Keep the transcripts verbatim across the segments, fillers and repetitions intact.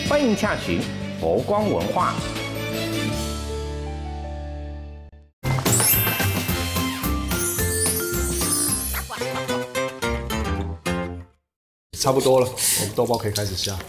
欢迎洽询佛光文化。 差不多了，我们豆包可以开始下。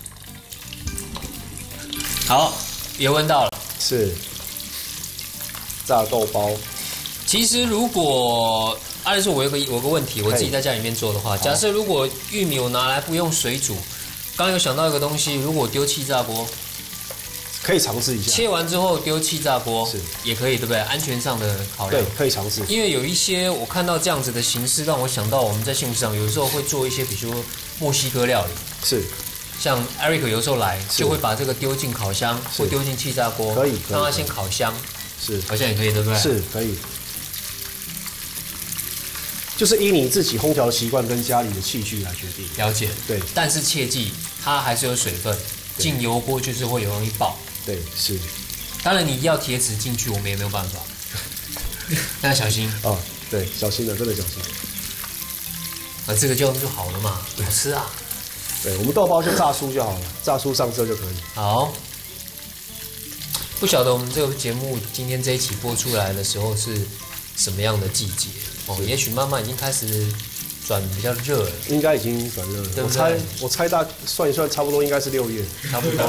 好，油温到了。 是炸豆包。 其实如果按理说，我有个我有个问题，我自己在家里面做的话，假设如果玉米我拿来不用水煮，刚刚有想到一个东西，如果丢气炸锅， 可以尝试一下。 切完之后丢气炸锅是也可以，对不对？安全上的考量。 对，可以尝试。 因为有一些我看到这样子的形式，让我想到我们在幸福上有时候会做一些，比如说墨西哥料理。 是。 像 Eric 有时候来就会把这个丢进烤箱或丢进气炸锅， 可以， 让它先烤香。 是， 好像也可以，对不对？ 是可以。就是依你自己烘调习惯跟家里的器具来决定。 了解。 对。 但是切记，它还是有水分，进油锅就是会有容易爆。 对，是。 当然你要铁齿进去，我们也没有办法。那小心。 哦，对，小心了，真的小心。 啊，这个就就好了嘛，好吃啊。 对，我们豆包就炸酥就好了，炸酥上色就可以。 好。不晓得我们这个节目今天这一期播出来的时候是什么样的季节哦？也许慢慢已经开始转比较热了， 应该已经转热了。 对不对？ 我猜我猜大算一算，差不多应该是六月， 差不多。